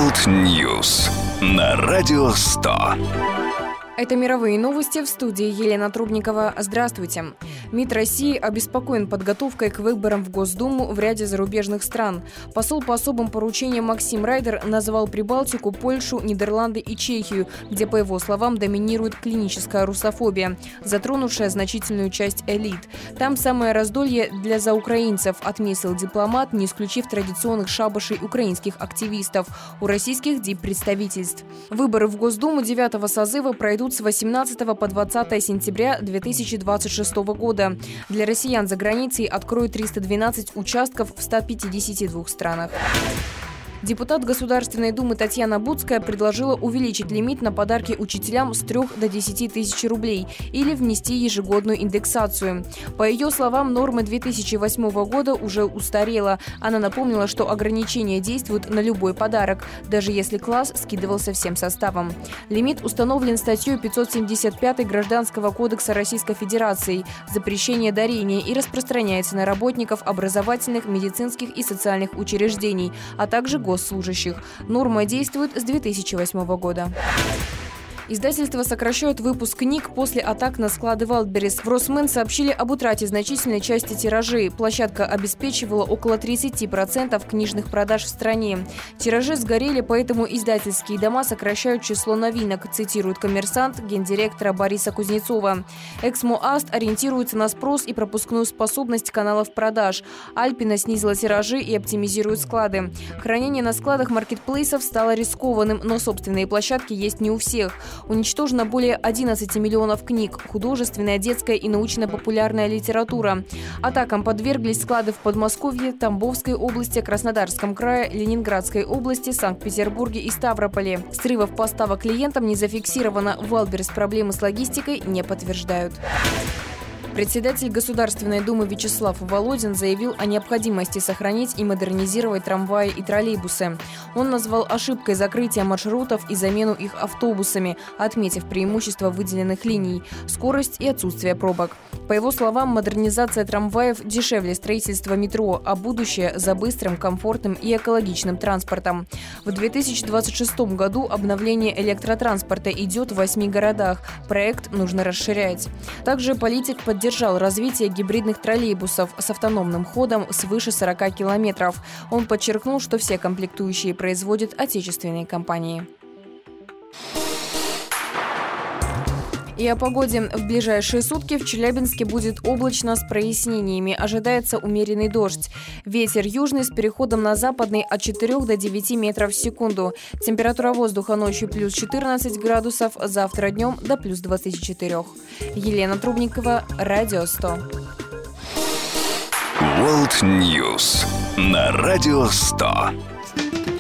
World News на Радио 100. Это мировые новости, в студии Елена Трубникова. Здравствуйте. МИД России обеспокоен подготовкой к выборам в Госдуму в ряде зарубежных стран. Посол по особым поручениям Максим Райдер назвал Прибалтику, Польшу, Нидерланды и Чехию, где, по его словам, доминирует клиническая русофобия, затронувшая значительную часть элит. Там самое раздолье для заукраинцев, отметил дипломат, не исключив традиционных шабашей украинских активистов у российских диппредставительств. Выборы в Госдуму 9-го созыва пройдут с 18 по 20 сентября 2026 года. Для россиян за границей откроют 312 участков в 152 странах. Депутат Государственной Думы Татьяна Буцкая предложила увеличить лимит на подарки учителям с 3 до 10 тысяч рублей или внести ежегодную индексацию. По ее словам, норма 2008 года уже устарела. Она напомнила, что ограничения действуют на любой подарок, даже если класс скидывался всем составом. Лимит установлен статьей 575 Гражданского кодекса Российской Федерации «Запрещение дарения» и распространяется на работников образовательных, медицинских и социальных учреждений, а также госслужащих. Норма действует с 2008 года. Издательства сокращают выпуск книг после атак на склады Wildberries. В Росмен сообщили об утрате значительной части тиражей. Площадка обеспечивала около 30% книжных продаж в стране. Тиражи сгорели, поэтому издательские дома сокращают число новинок, цитирует «Коммерсант» гендиректора Бориса Кузнецова. «Эксмо-Аст» ориентируется на спрос и пропускную способность каналов продаж. «Альпина» снизила тиражи и оптимизирует склады. Хранение на складах маркетплейсов стало рискованным, но собственные площадки есть не у всех. Уничтожено более 11 миллионов книг, художественная, детская и научно-популярная литература. Атакам подверглись склады в Подмосковье, Тамбовской области, Краснодарском крае, Ленинградской области, Санкт-Петербурге и Ставрополе. Срывов поставок клиентам не зафиксировано. Wildberries проблемы с логистикой не подтверждают. Председатель Государственной Думы Вячеслав Володин заявил о необходимости сохранить и модернизировать трамваи и троллейбусы. Он назвал ошибкой закрытие маршрутов и замену их автобусами, отметив преимущества выделенных линий – скорость и отсутствие пробок. По его словам, модернизация трамваев дешевле строительства метро, а будущее за быстрым, комфортным и экологичным транспортом. В 2026 году обновление электротранспорта идет в 8 городах. Проект нужно расширять. Также политик поддержал развитие гибридных троллейбусов с автономным ходом свыше 40 километров. Он подчеркнул, что все комплектующие производят отечественные компании. И о погоде. В ближайшие сутки в Челябинске будет облачно с прояснениями. Ожидается умеренный дождь. Ветер южный с переходом на западный от 4 до 9 метров в секунду. Температура воздуха ночью плюс 14 градусов, завтра днем до плюс 24. Елена Трубникова, Радио 100. World News на Радио 100.